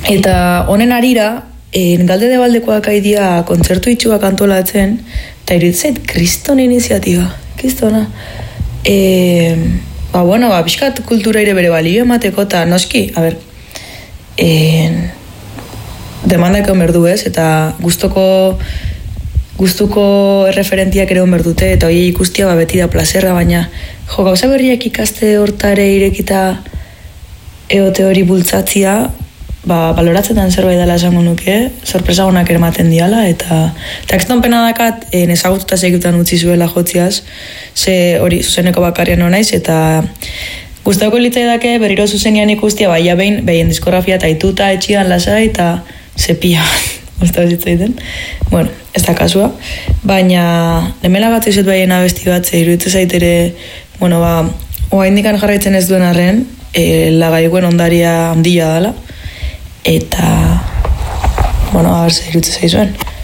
Eta honen arira, Galde de Baldekoak aidia kontzertu itxuak antolatzen, eta iruditzait, kriston iniziatiba, kristona. Biskat kultura ere bere balio emateko, eta noski, demandak egon berdu ez, eta gustuko erreferentiak ere egon berdute, eta hori ikustia beti da plazerra, baina gauza berriak ikaste hortare irekita eote hori bultzatzia, baloratzetan zerbait dela esango nuke, sorpresa honak eramaten diala, eta ekston pena dakat nezagututa segitutan utzi zuela jotziaz, ze hori zuzeneko bakarrian honaiz, eta gustauko litzai dake berriro zuzenian ikustia, behin diskografia eta ituta etxian lasai, eta sepia, gustau zitzaiten. Bueno, ez da kasua, baina demela bat izut behien abesti bat, ze iruditzen zaitere, oa indikan jarraitzen ez duen arren, lagaiguen ondaria handia dela, eta, zer iruditzen zaizuen.